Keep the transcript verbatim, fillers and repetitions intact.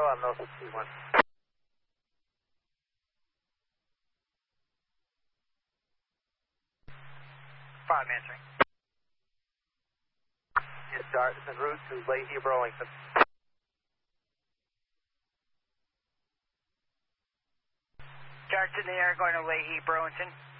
on North T one. five answering. Yes, Dart is en route to Leahy, Burlington. Dart's in the air going to Leahy, Burlington.